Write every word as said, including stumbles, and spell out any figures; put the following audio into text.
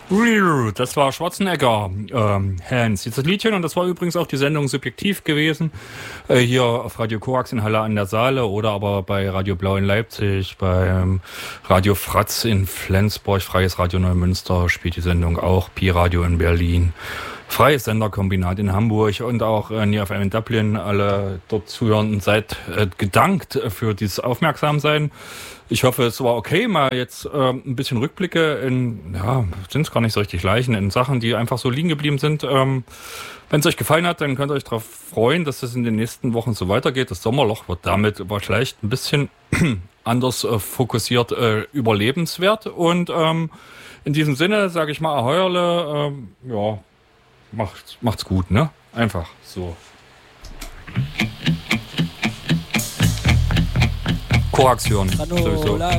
Das war Schwarzenegger, ähm, Hans, dieses Liedchen. Und das war übrigens auch die Sendung Subjektiv gewesen. Äh, hier auf Radio Korax in Halle an der Saale oder aber bei Radio Blau in Leipzig, beim Radio Fratz in Flensburg, Freies Radio Neumünster spielt die Sendung auch, Pi Radio in Berlin, Freies Senderkombinat in Hamburg und auch äh, N I F M in Dublin. Alle dort Zuhörenden seid äh, gedankt für dieses Aufmerksamsein. Ich hoffe, es war okay, mal jetzt äh, ein bisschen Rückblicke in, ja, sind es gar nicht so richtig Leichen, in Sachen, die einfach so liegen geblieben sind. Ähm, Wenn es euch gefallen hat, dann könnt ihr euch darauf freuen, dass es in den nächsten Wochen so weitergeht. Das Sommerloch wird damit vielleicht ein bisschen anders äh, fokussiert äh, überlebenswert. Und ähm, in diesem Sinne sage ich mal Aheuerle, ähm, ja, macht, macht's gut, ne? Einfach so. Korax hören, sowieso.